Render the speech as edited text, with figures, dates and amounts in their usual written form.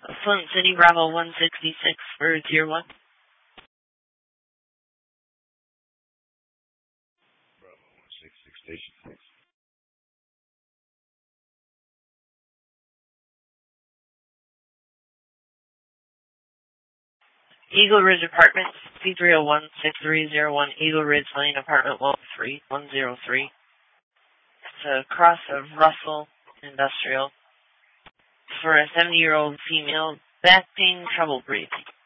Flint City, Bravo 166 for Tier 1. Bravo 166, Station 6. Eagle Ridge Apartments, C301-6301, Eagle Ridge Lane, Apartment 103. It's across of Russell Industrial. For a 70-year-old female, back pain, trouble breathing.